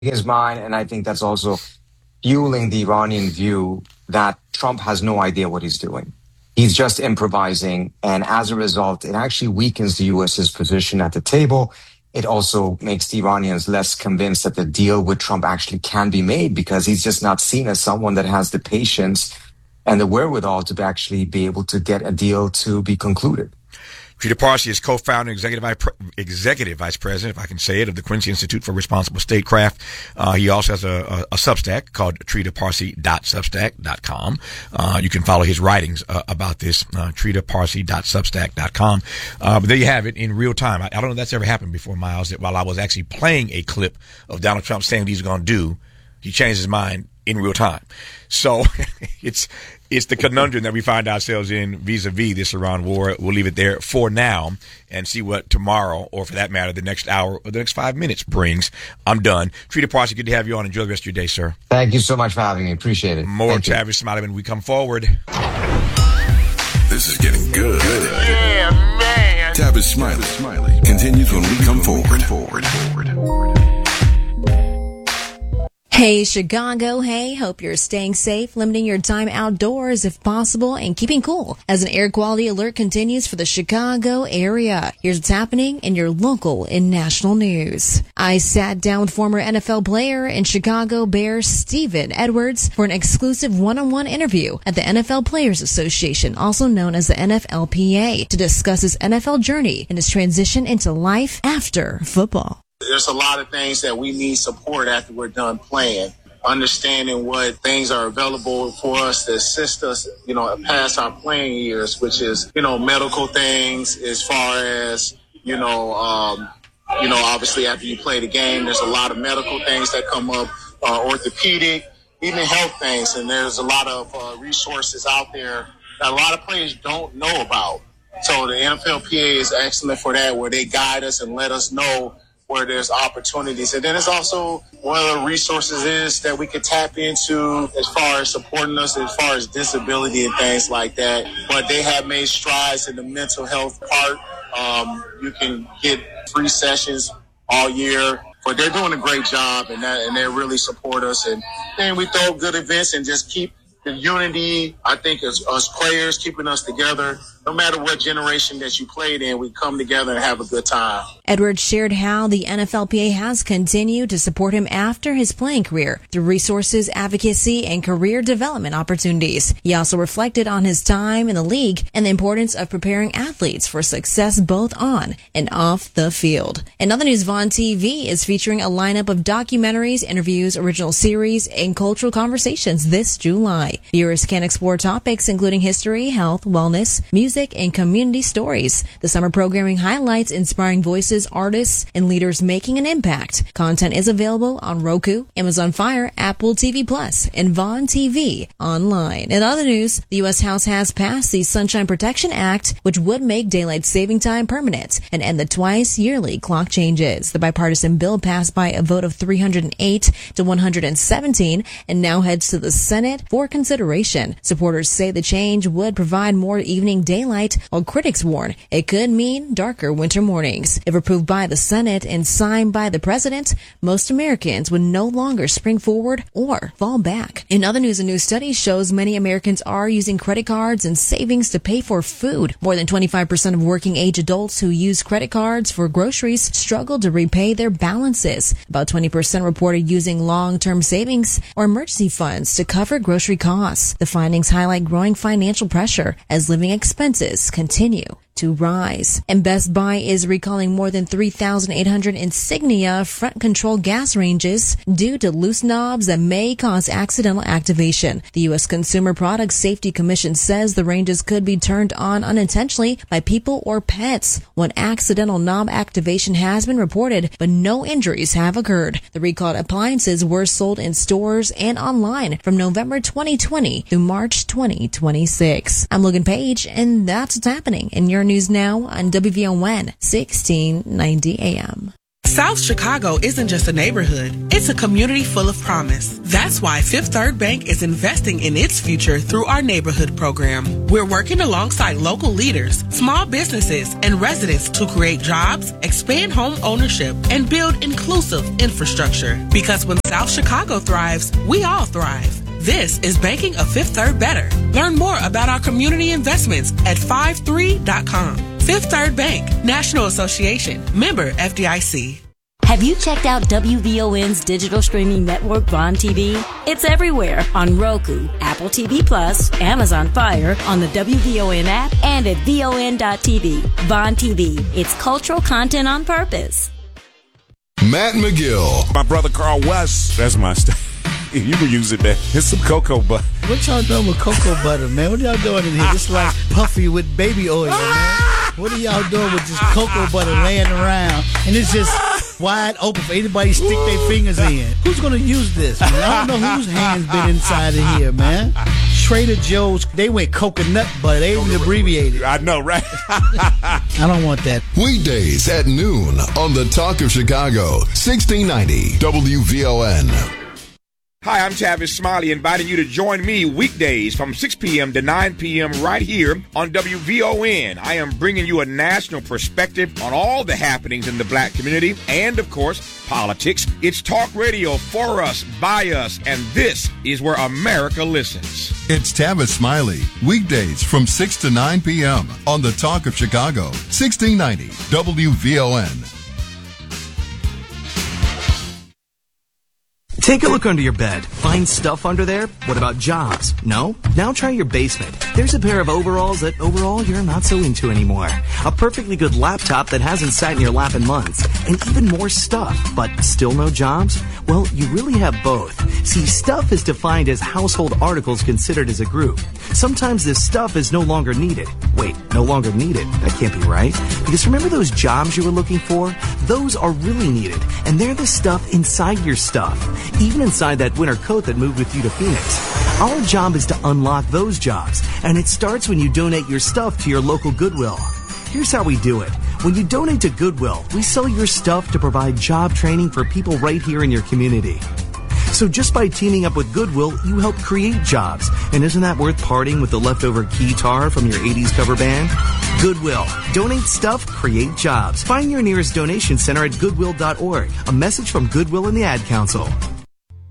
his mind, and I think that's also fueling the Iranian view that Trump has no idea what he's doing. He's just improvising, and as a result, it actually weakens the U.S.'s position at the table. It also makes the Iranians less convinced that the deal with Trump actually can be made, because he's just not seen as someone that has the patience and the wherewithal to actually be able to get a deal to be concluded. Trita Parsi is co-founder and executive vice president, if I can say it, of the Quincy Institute for Responsible Statecraft. He also has a Substack called tritaparsi.substack.com. You can follow his writings about this, tritaparsi.substack.com. But there you have it in real time. I don't know if that's ever happened before, Miles, that while I was actually playing a clip of Donald Trump saying what he's going to do, he changed his mind in real time. So it's the conundrum that we find ourselves in vis-a-vis this Iran war. We'll leave it there for now and see what tomorrow, or for that matter, the next hour or the next 5 minutes brings. I'm done. Trita Parsi, good to have you on. Enjoy the rest of your day, sir. Thank you so much for having me. Appreciate it. More Tavis Smiley when we come forward. This is getting good. Yeah, man. Tavis Smiley continues when we come forward. Hey, Chicago. Hey, hope you're staying safe, limiting your time outdoors if possible, and keeping cool as an air quality alert continues for the Chicago area. Here's what's happening in your local and national news. I sat down with former NFL player and Chicago Bears Steven Edwards for an exclusive one-on-one interview at the NFL Players Association, also known as the NFLPA, to discuss his NFL journey and his transition into life after football. There's a lot of things that we need support after we're done playing. Understanding what things are available for us to assist us, past our playing years, which is, medical things as far as, obviously after you play the game, there's a lot of medical things that come up, orthopedic, even health things. And there's a lot of resources out there that a lot of players don't know about. So the NFLPA is excellent for that, where they guide us and let us know where there's opportunities. And then it's also one of the resources is that we could tap into as far as supporting us, as far as disability and things like that. But they have made strides in the mental health part. You can get free sessions all year. But they're doing a great job, and they really support us. And then we throw good events and just keep the unity, I think, as us players, keeping us together. No matter what generation that you played in, we come together and have a good time. Edwards shared how the NFLPA has continued to support him after his playing career through resources, advocacy, and career development opportunities. He also reflected on his time in the league and the importance of preparing athletes for success both on and off the field. In other news, Vaughn TV is featuring a lineup of documentaries, interviews, original series, and cultural conversations this July. Viewers can explore topics including history, health, wellness, music, and community stories. The summer programming highlights inspiring voices, artists, and leaders making an impact. Content is available on Roku, Amazon Fire, Apple TV Plus, and Vaughn TV online. In other news, the U.S. House has passed the Sunshine Protection Act, which would make daylight saving time permanent and end the twice-yearly clock changes. The bipartisan bill passed by a vote of 308 to 117 and now heads to the Senate for consideration. Supporters say the change would provide more evening daylight, while critics warn it could mean darker winter mornings. If approved by the Senate and signed by the president, most Americans would no longer spring forward or fall back. In other news, a new study shows many Americans are using credit cards and savings to pay for food. More than 25% of working age adults who use credit cards for groceries struggle to repay their balances. About 20% reported using long-term savings or emergency funds to cover grocery costs. The findings highlight growing financial pressure as living expenses continue to rise. And Best Buy is recalling more than 3,800 Insignia front control gas ranges due to loose knobs that may cause accidental activation. The U.S. Consumer Product Safety Commission says the ranges could be turned on unintentionally by people or pets. One accidental knob activation has been reported, but no injuries have occurred. The recalled appliances were sold in stores and online from November 2020 through March 2026. I'm Logan Page, and that's what's happening in your news now on WVON 1690 AM. South Chicago isn't just a neighborhood, it's a community full of promise. That's why Fifth Third Bank is investing in its future through our neighborhood program. We're working alongside local leaders, small businesses, and residents to create jobs, expand home ownership, and build inclusive infrastructure. Because when South Chicago thrives, we all thrive. This is Banking a Fifth Third Better. Learn more about our community investments at 53.com. Fifth Third Bank, National Association, member FDIC. Have you checked out WVON's digital streaming network, Vaughn TV? It's everywhere on Roku, Apple TV Plus, Amazon Fire, on the WVON app, and at VON.TV. Vaughn TV, it's cultural content on purpose. Matt McGill. My brother Carl West, that's my stuff. You can use it, man. It's some cocoa butter. What y'all doing with cocoa butter, man? What y'all doing in here? It's like puffy with baby oil, man. What are y'all doing with just cocoa butter laying around? And it's just wide open for anybody to stick their fingers in. Who's going to use this, man? I don't know whose hands been inside of here, man. Trader Joe's, they went coconut butter. They even abbreviated. I know, right? I don't want that. Weekdays at noon on the Talk of Chicago, 1690 WVON. Hi, I'm Tavis Smiley, inviting you to join me weekdays from 6 p.m. to 9 p.m. right here on WVON. I am bringing you a national perspective on all the happenings in the black community and, of course, politics. It's talk radio for us, by us, and this is where America listens. It's Tavis Smiley, weekdays from 6 to 9 p.m. on the Talk of Chicago, 1690 WVON. Take a look under your bed. Find stuff under there? What about jobs? No? Now try your basement. There's a pair of overalls that overall you're not so into anymore. A perfectly good laptop that hasn't sat in your lap in months. And even more stuff, but still no jobs? Well, you really have both. See, stuff is defined as household articles considered as a group. Sometimes this stuff is no longer needed. Wait, no longer needed? That can't be right. Because remember those jobs you were looking for? Those are really needed. And they're the stuff inside your stuff. Even inside that winter coat that moved with you to Phoenix. Our job is to unlock those jobs, and it starts when you donate your stuff to your local Goodwill. Here's how we do it. When you donate to Goodwill, we sell your stuff to provide job training for people right here in your community. So just by teaming up with Goodwill, you help create jobs. And isn't that worth parting with the leftover guitar from your 80s cover band? Goodwill. Donate stuff, create jobs. Find your nearest donation center at goodwill.org. A message from Goodwill and the Ad Council.